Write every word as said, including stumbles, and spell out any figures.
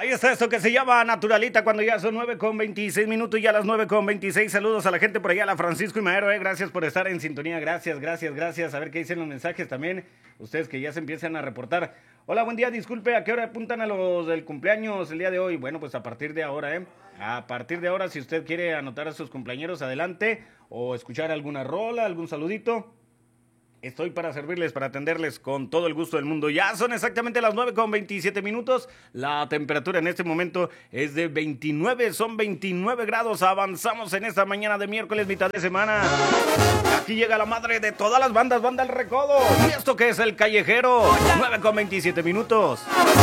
Ahí está esto que se llama Naturalita cuando ya son nueve con veintiséis minutos y ya las nueve con veintiséis. Saludos a la gente por allá, a la Francisco y Madero, eh. Gracias por estar en sintonía, gracias, gracias, gracias. A ver qué dicen los mensajes también, ustedes que ya se empiezan a reportar. Hola, buen día, disculpe, ¿a qué hora apuntan a los del cumpleaños el día de hoy? Bueno, pues a partir de ahora, eh. A partir de ahora, si usted quiere anotar a sus cumpleañeros, adelante. O escuchar alguna rola, algún saludito. Estoy para servirles, para atenderles con todo el gusto del mundo. Ya son exactamente las nueve con veintisiete minutos. La temperatura en este momento es de veintinueve, son veintinueve grados. Avanzamos en esta mañana de miércoles, mitad de semana. Aquí llega la madre de todas las bandas, Banda El Recodo. ¿Y esto qué es El Callejero? nueve con veintisiete minutos.